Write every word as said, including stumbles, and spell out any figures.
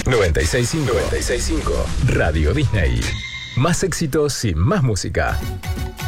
noventa y seis punto cinco. noventa y seis punto cinco. Radio Disney. Más éxitos y más música.